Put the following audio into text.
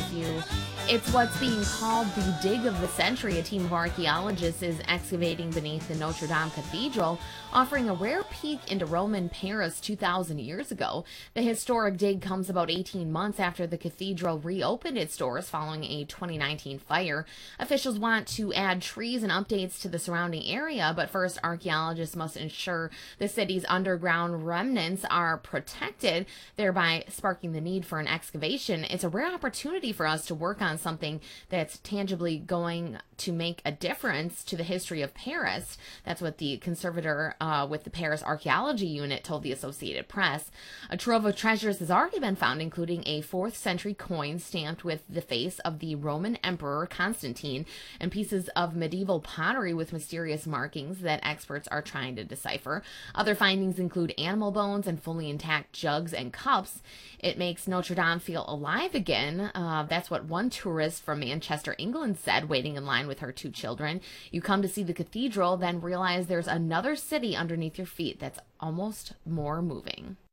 with you. It's what's being called the dig of the century. A team of archaeologists is excavating beneath the Notre Dame Cathedral, offering a rare peek into Roman Paris 2,000 years ago. The historic dig comes about 18 months after the cathedral reopened its doors following a 2019 fire. Officials want to add trees and updates to the surrounding area, but first archaeologists must ensure the city's underground remnants are protected, thereby sparking the need for an excavation. It's a rare opportunity for us to work on something that's tangibly going to make a difference to the history of Paris. That's what the conservator with the Paris Archaeology Unit told the Associated Press. A trove of treasures has already been found, including a 4th century coin stamped with the face of the Roman Emperor Constantine and pieces of medieval pottery with mysterious markings that experts are trying to decipher. Other findings include animal bones and fully intact jugs and cups. It makes Notre Dame feel alive again. That's what one tourist from Manchester, England said, waiting in line with her 2 children. You come to see the cathedral, then realize there's another city underneath your feet. That's almost more moving.